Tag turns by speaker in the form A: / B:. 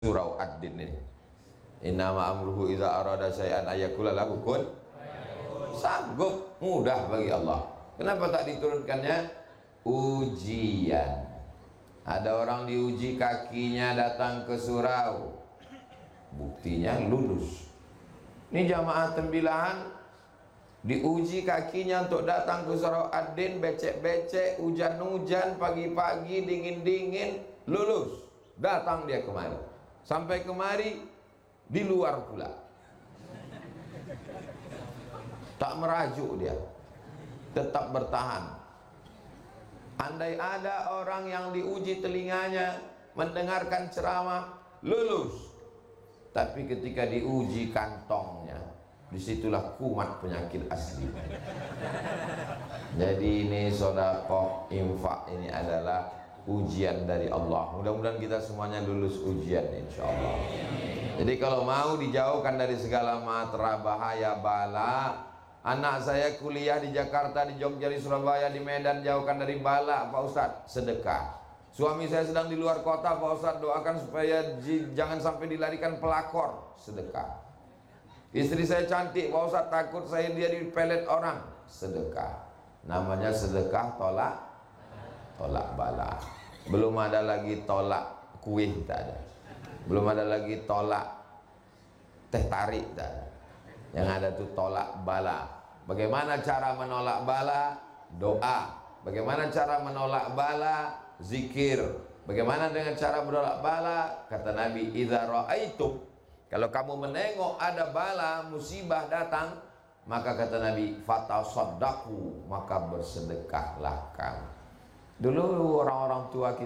A: surau ad-din ini. Innama amruhu idza arada syai'an ayakula lahu kun. Sanggup, mudah bagi Allah. Kenapa tak diturunkannya? Ujian. Ada orang diuji kakinya datang ke surau, buktinya lulus. Ini jamaah tembilahan diuji kakinya untuk datang ke surau ad-din, becek-becek, hujan-hujan, pagi-pagi, dingin-dingin, lulus. Datang dia kemari. Sampai kemari di luar pula, tak merajuk dia, tetap bertahan. Andai ada orang yang diuji telinganya mendengarkan ceramah, lulus. Tapi ketika diuji kantongnya, disitulah kumat penyakit asli. Jadi ini sedekah, infak ini adalah ujian dari Allah. Mudah-mudahan kita semuanya lulus ujian, insya Allah. Jadi kalau mau dijauhkan dari segala matra, bahaya, bala. Anak saya kuliah di Jakarta, di Jogja, di Surabaya, di Medan, jauhkan dari bala, Pak Ustadz, sedekah. Suami saya sedang di luar kota, Pak Ustadz, doakan supaya jangan sampai dilarikan pelakor, sedekah. Istri saya cantik, Pak Ustadz, takut saya dia dipelet orang, sedekah. Namanya sedekah tolak bala. Belum ada lagi tolak kuih, tak ada. Belum ada lagi tolak teh tarik, tak ada. Yang ada tuh tolak bala. Bagaimana cara menolak bala? Doa. Bagaimana cara menolak bala? Zikir. Bagaimana dengan cara menolak bala? Kata Nabi, idza ra'aitum, kalau kamu menengok ada bala, musibah datang, maka kata Nabi, fatasaddaqu, maka bersedekahlah kamu. Dulu orang-orang tua kita